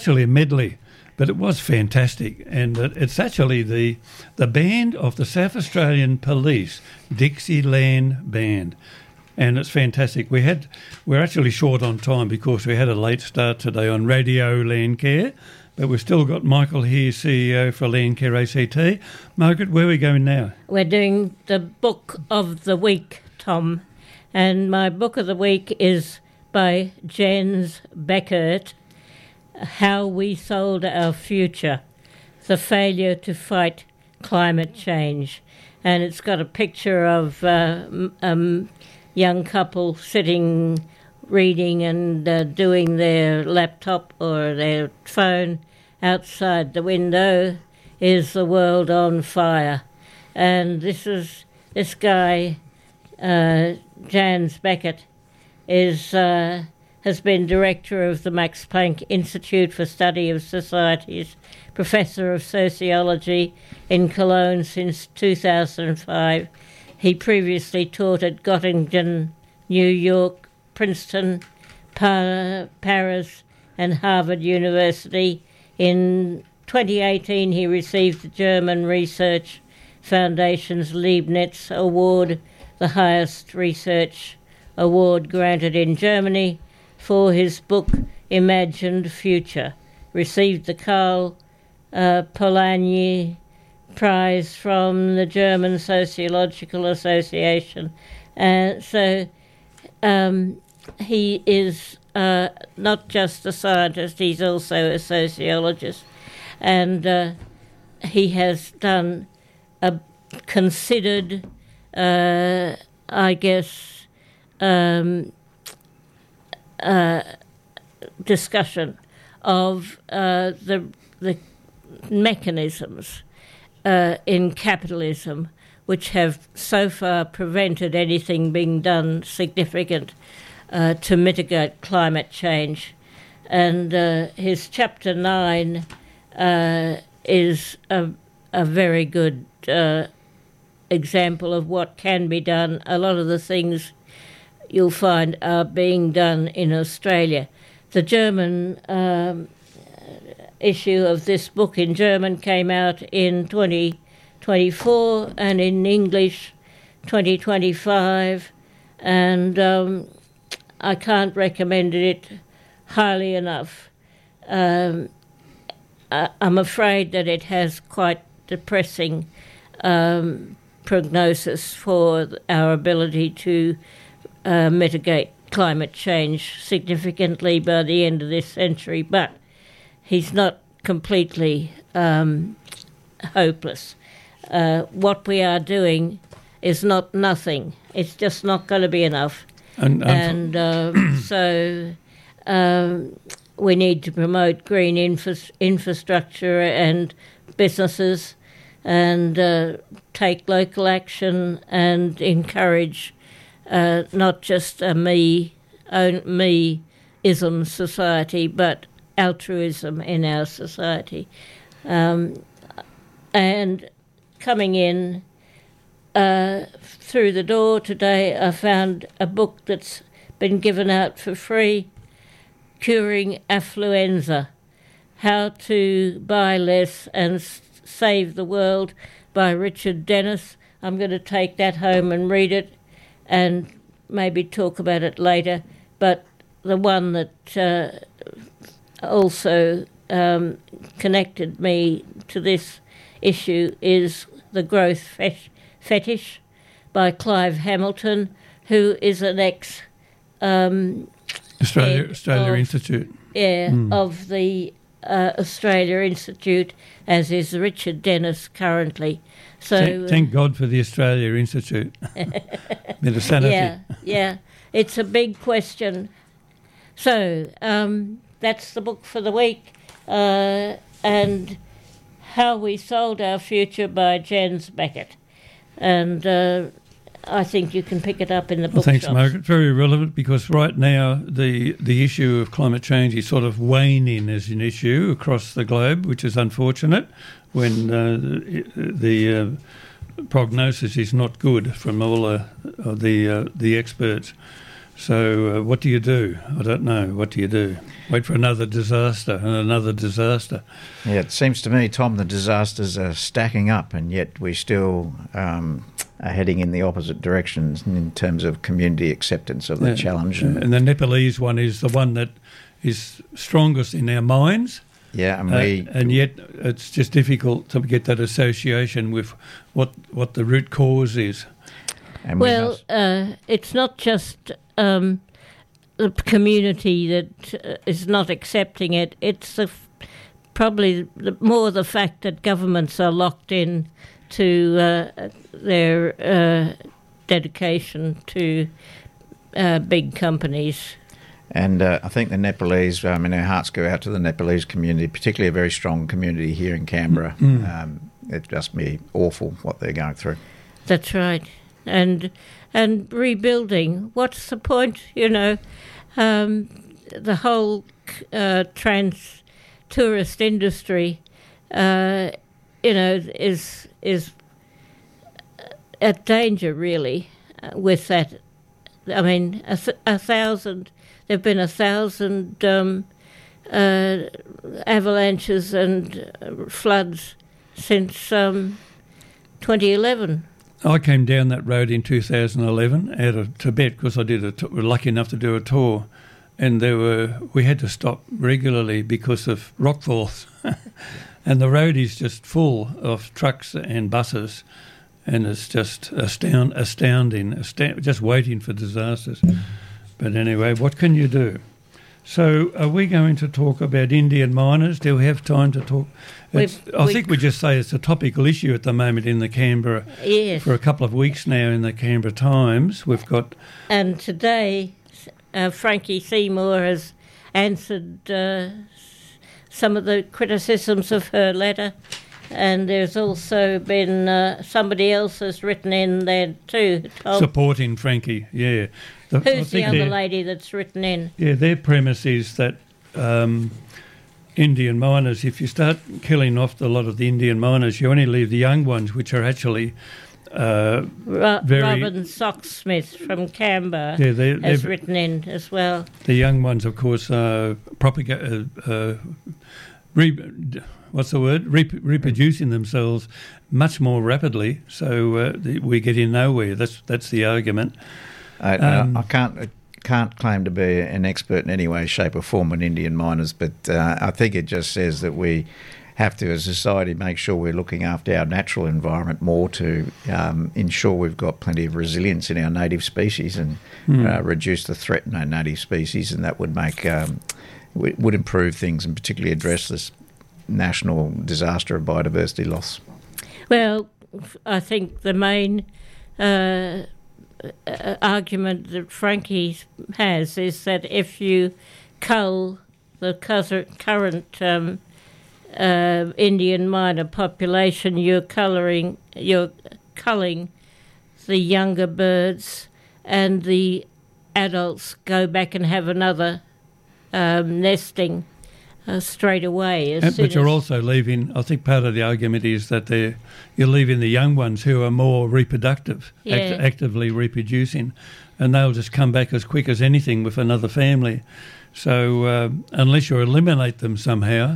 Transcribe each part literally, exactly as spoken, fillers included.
actually a medley, but it was fantastic. And it, it's actually the the band of the South Australian Police, Dixieland Band. And it's fantastic. We had, we're actually short on time because we had a late start today on Radio Landcare, but we've still got Michael here, C E O for Landcare A C T. Margaret, where are we going now? We're doing the Book of the Week, Tom. And my Book of the Week is by Jens Beckert, How We Sold Our Future, The Failure to Fight Climate Change. And it's got a picture of uh, um young couple sitting, reading and uh, doing their laptop or their phone. Outside the window is the world on fire. And this is this guy, uh, Jens Beckert, is uh, has been director of the Max Planck Institute for Study of Societies, professor of sociology in Cologne since two thousand five. He previously taught at Göttingen, New York, Princeton, pa- Paris and Harvard University. In twenty eighteen he received the German Research Foundation's Leibniz Award, the highest research award granted in Germany, for his book Imagined Future. Received the Karl uh, Polanyi Prize from the German Sociological Association. Uh, so um, he is uh, not just a scientist, he's also a sociologist. And uh, he has done a considered, uh, I guess, um, uh, discussion of uh, the the mechanisms Uh, in capitalism, which have so far prevented anything being done significant uh, to mitigate climate change. And uh, his chapter nine uh, is a, a very good uh, example of what can be done. A lot of the things you'll find are being done in Australia. The German um, issue of this book in German came out in twenty twenty-four and in English twenty twenty-five, and um, I can't recommend it highly enough. Um, I, I'm afraid that it has quite depressing um, prognosis for our ability to uh, mitigate climate change significantly by the end of this century, but he's not completely um, hopeless. Uh, what we are doing is not nothing. It's just not going to be enough. And, and uh, so um, we need to promote green infra- infrastructure and businesses and uh, take local action and encourage uh, not just a me, own, me-ism society, but altruism in our society. Um, and coming in uh, through the door today, I found a book that's been given out for free, Curing Affluenza, How to Buy Less and S- Save the World by Richard Dennis. I'm going to take that home and read it and maybe talk about it later, but the one that uh, also um, connected me to this issue is The Growth Fet- Fetish by Clive Hamilton, who is an ex um, Australia, Australia of, Institute. Yeah, mm. of the uh, Australia Institute, as is Richard Dennis currently. So Thank, thank God for the Australia Institute. Bit of sanity. Yeah, yeah. It's a big question. So um, that's the book for the week. Uh, and How We Sold Our Future by Jens Beckert. And uh, I think you can pick it up in the well, bookshops. Thanks, Margaret. Very relevant, because right now the the issue of climate change is sort of waning as an issue across the globe, which is unfortunate when uh, the, the uh, prognosis is not good from all uh, the uh, the experts. So uh, what do you do? I don't know. What do you do? Wait for another disaster and another disaster. Yeah, it seems to me, Tom, the disasters are stacking up, and yet we still um, are heading in the opposite directions in terms of community acceptance of the Yeah. challenge. And the Nepalese one is the one that is strongest in our minds. Yeah, and Uh, we and yet it's just difficult to get that association with what what the root cause is. and we Well, must- uh, it's not just um, the community that uh, is not accepting it. It's the f- probably the, more the fact that governments are locked in to uh, their uh, dedication to uh, big companies. And uh, I think the Nepalese, I mean, our hearts go out to the Nepalese community, particularly a very strong community here in Canberra. Mm. Um, it'd just be awful what they're going through. That's right. And and rebuilding. What's the point? You know, um, the whole uh, trans tourist industry, uh, you know, is is at danger really uh, with that. I mean, a, th- a thousand. There've been a thousand um, uh, avalanches and uh, floods since um, twenty eleven. I came down that road in two thousand eleven out of Tibet because I did a t- were lucky enough to do a tour, and there were we had to stop regularly because of rockfalls, and the road is just full of trucks and buses, and it's just astound, astounding, astound, just waiting for disasters. But anyway, what can you do? So are we going to talk about Indian miners? Do we have time to talk? It's, We've- I we- think we just say it's a topical issue at the moment in the Canberra. Yes. For a couple of weeks now in the Canberra Times, we've got... And today, uh, Frankie Seymour has answered uh, some of the criticisms of her letter, and there's also been uh, somebody else has written in there too. Tom. supporting Frankie, yeah. The, I Who's the think other their- lady that's written in? Yeah, their premise is that um, Indian miners, if you start killing off a lot of the Indian miners, you only leave the young ones, which are actually... Uh, Ro- Very- Robin Socksmith from Canberra yeah, they, has they've- written in as well. the young ones, of course, uh, propagate... Uh, uh, re- what's the word? Rep- reproducing themselves much more rapidly, so uh, the, we're getting nowhere. That's that's the argument. I, Um, I can't I can't claim to be an expert in any way, shape or form on Indian miners, but uh, I think it just says that we have to, as a society, make sure we're looking after our natural environment more to um, ensure we've got plenty of resilience in our native species and Hmm. uh, reduce the threat in our native species, and that would make um, w- would improve things and particularly address this national disaster of biodiversity loss. Well, f- I think the main uh, uh, argument that Frankie has is that if you cull the cus- current um, uh, Indian miner population, you're colouring, you're culling the younger birds, and the adults go back and have another um, nesting uh, straight away. As And, soon but you're as- also leaving, I think part of the argument is that they're, you're leaving the young ones who are more reproductive, Yeah. act, actively reproducing, and they'll just come back as quick as anything with another family. So uh, unless you eliminate them somehow.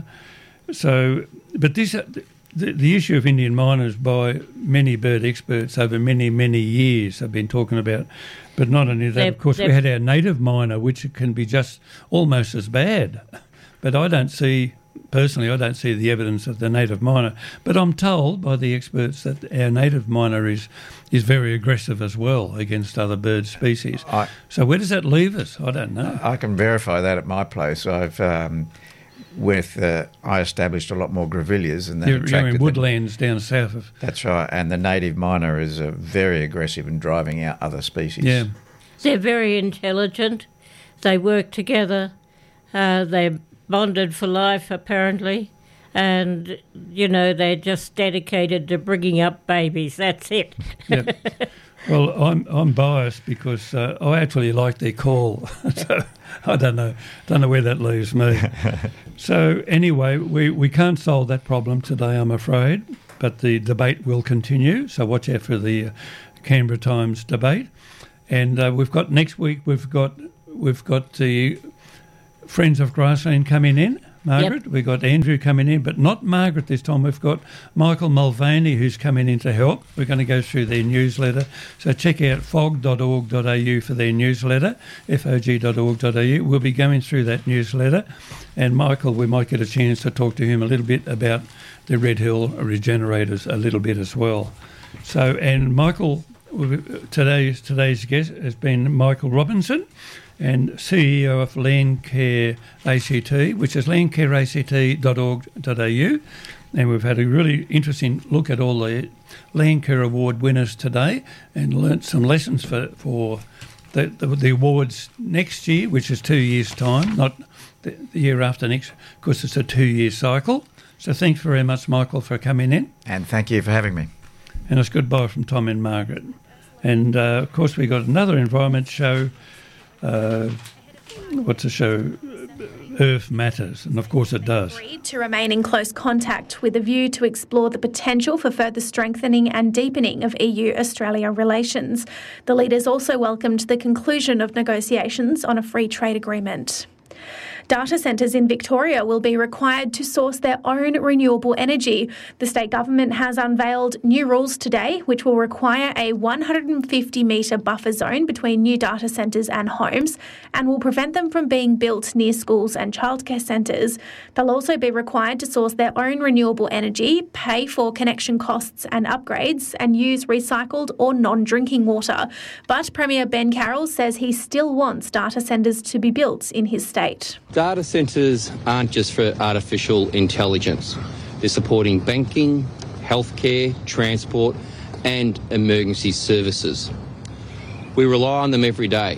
So, but this, uh, the, the issue of Indian miners by many bird experts over many, many years have been talking about, but not only that, They're- of course, we they're- had our native miner, which can be just almost as bad. But I don't see, personally, I don't see the evidence of the native miner. But I'm told by the experts that our native miner is, is very aggressive as well against other bird species. I- So where does that leave us? I don't know. I can verify that at my place. I've um, with uh, I established a lot more grevilleas, and that You're, you're attracted in the- woodlands down south of... That's right, and the native miner is uh, very aggressive in driving out other species. Yeah. They're very intelligent. They work together. Uh, they're bonded for life, apparently. And, you know, they're just dedicated to bringing up babies. That's it. Yeah. Well, I'm I'm biased because uh, I actually like their call. So I don't know, don't know where that leaves me. So anyway, we, we can't solve that problem today, I'm afraid, but the debate will continue. So watch out for the uh, Canberra Times debate. And uh, we've got next week. We've got we've got the Friends of Grassland coming in. Margaret, yep. We've got Andrew coming in, but not Margaret this time. We've got Michael Mulvaney who's coming in to help. We're going to go through their newsletter. So check out fog dot org dot a u for their newsletter, fog dot org dot a u. We'll be going through that newsletter. And Michael, we might get a chance to talk to him a little bit about the Red Hill Regenerators a little bit as well. So, and Michael, today's, today's guest has been Michael Robinson, and C E O of Landcare A C T, which is landcare a c t dot org dot a u. And we've had a really interesting look at all the Landcare Award winners today and learnt some lessons for, for the, the, the awards next year, which is two years' time, not the, the year after next, because it's a two-year cycle. So thanks very much, Michael, for coming in. And thank you for having me. And it's goodbye from Tom and Margaret. And, uh, of course, we got another environment show. Uh, what's the show? Earth Matters, and of course it does. To remain in close contact with a view to explore the potential for further strengthening and deepening of E U-Australia relations. The leaders also welcomed the conclusion of negotiations on a free trade agreement. Data centres in Victoria will be required to source their own renewable energy. The state government has unveiled new rules today, which will require a one hundred fifty metre buffer zone between new data centres and homes and will prevent them from being built near schools and childcare centres. They'll also be required to source their own renewable energy, pay for connection costs and upgrades, and use recycled or non-drinking water. But Premier Ben Carroll says he still wants data centres to be built in his state. Data centres aren't just for artificial intelligence. They're supporting banking, healthcare, transport and emergency services. We rely on them every day.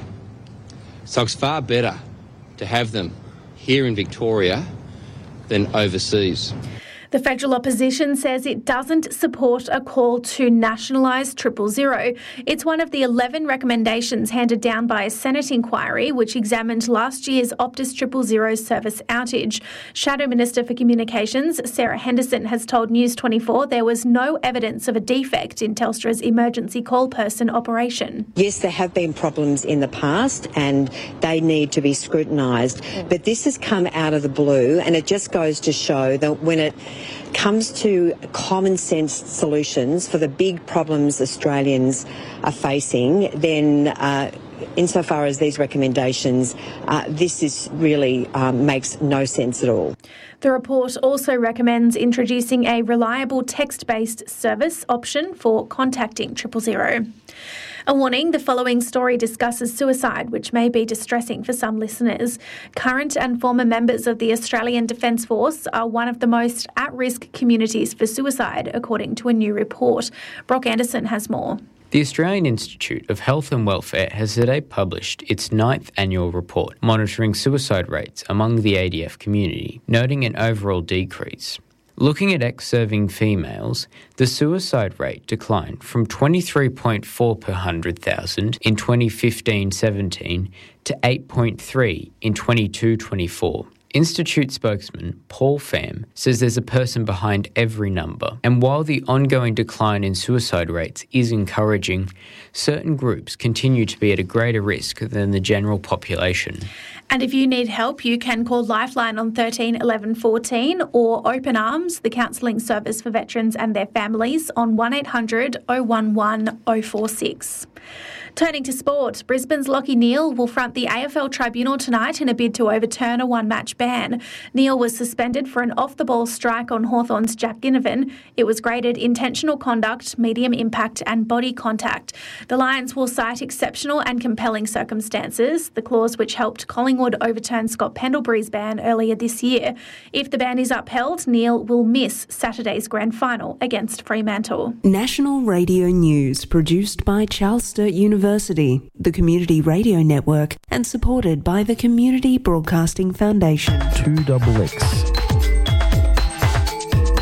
So it's far better to have them here in Victoria than overseas. The federal opposition says it doesn't support a call to nationalise triple zero. It's one of the eleven recommendations handed down by a Senate inquiry which examined last year's Optus triple zero service outage. Shadow Minister for Communications Sarah Henderson has told News twenty-four there was no evidence of a defect in Telstra's emergency call person operation. Yes, there have been problems in the past and they need to be scrutinised, but this has come out of the blue, and it just goes to show that when it comes to common sense solutions for the big problems Australians are facing, then uh, insofar as these recommendations, uh, this is really um, makes no sense at all. The report also recommends introducing a reliable text-based service option for contacting triple zero. A warning, the following story discusses suicide, which may be distressing for some listeners. Current and former members of the Australian Defence Force are one of the most at-risk communities for suicide, according to a new report. Brock Anderson has more. The Australian Institute of Health and Welfare has today published its ninth annual report monitoring suicide rates among the A D F community, noting an overall decrease. Looking at ex-serving females, the suicide rate declined from twenty-three point four per one hundred thousand in twenty fifteen seventeen to eight point three in twenty-two twenty-four. Institute spokesman Paul Pham says there's a person behind every number, and while the ongoing decline in suicide rates is encouraging, certain groups continue to be at a greater risk than the general population. And if you need help, you can call Lifeline on thirteen eleven fourteen or Open Arms, the counselling service for veterans and their families, on one eight hundred oh one one oh four six. Turning to sport, Brisbane's Lachie Neale will front the A F L tribunal tonight in a bid to overturn a one-match ban. Neale was suspended for an off-the-ball strike on Hawthorn's Jack Ginnivan. It was graded intentional conduct, medium impact and body contact. The Lions will cite exceptional and compelling circumstances, the clause which helped Collingwood overturn Scott Pendlebury's ban earlier this year. If the ban is upheld, Neale will miss Saturday's grand final against Fremantle. National Radio News, produced by Charles Sturt University. University, the Community Radio Network, and supported by the Community Broadcasting Foundation. two X X.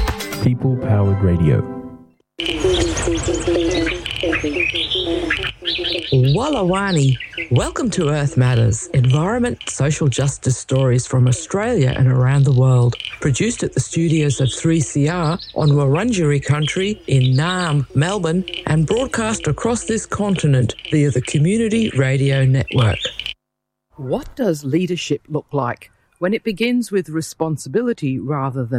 People Powered Radio. Wallawani. Welcome to Earth Matters, environment, social justice stories from Australia and around the world. Produced at the studios of three C R on Wurundjeri country in Naarm, Melbourne, and broadcast across this continent via the Community Radio Network. What does leadership look like when it begins with responsibility rather than